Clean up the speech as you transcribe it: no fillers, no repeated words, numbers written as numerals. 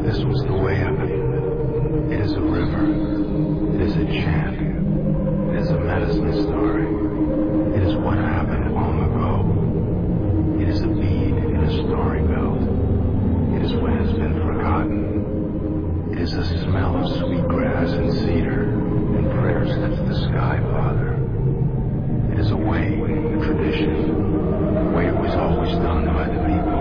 This was the way of it. It is a river. It is a chant. It is a medicine story. It is what happened long ago. It is a bead in a story belt. It is what has been forgotten. It is the smell of sweet grass and cedar and prayers to the sky, Father. It is a way, a tradition, the way it was always done by the people.